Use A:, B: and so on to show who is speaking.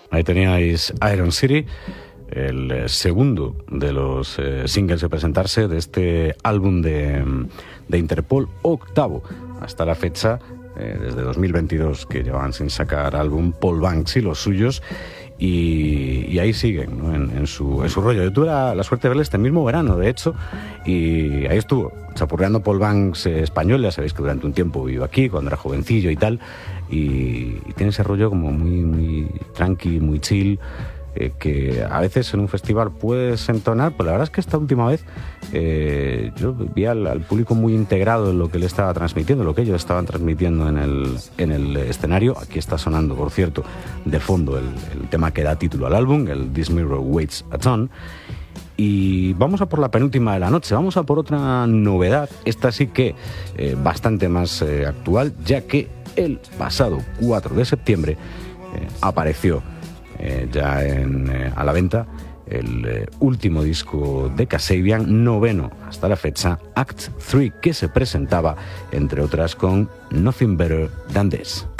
A: Ahí teníais Iron City, el segundo de los singles de presentarse de este álbum de Interpol, octavo hasta la fecha, desde 2022 que llevaban sin sacar álbum Paul Banks y los suyos, y ahí siguen, ¿no? en su rollo. Yo tuve la suerte de verle este mismo verano, de hecho, y ahí estuvo chapurreando Paul Banks español. Ya sabéis que durante un tiempo vivió aquí cuando era jovencillo y tal, y tiene ese rollo como muy, muy tranqui, muy chill, que a veces en un festival puedes entonar, pero la verdad es que esta última vez yo vi al público muy integrado en lo que él estaba transmitiendo, lo que ellos estaban transmitiendo en el escenario. Aquí está sonando, por cierto, de fondo el tema que da título al álbum, el This Mirror Weighs a Ton. Y vamos a por la penúltima de la noche, vamos a por otra novedad, esta sí que bastante más actual, ya que el pasado 4 de septiembre apareció ya a la venta el último disco de Kasabian, noveno hasta la fecha, Act 3, que se presentaba, entre otras, con Nothing Better Than This.